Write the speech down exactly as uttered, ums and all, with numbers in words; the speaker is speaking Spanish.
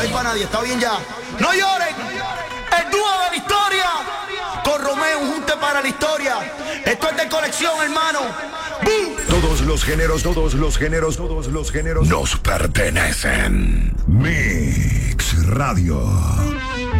hay para nadie, está bien ya. No lloren, el dúo de la historia con Romeo, un junte para la historia. Esto es de colección, hermano. ¡Bum! Todos los géneros, todos los géneros, todos los géneros nos pertenecen. Mix Radio.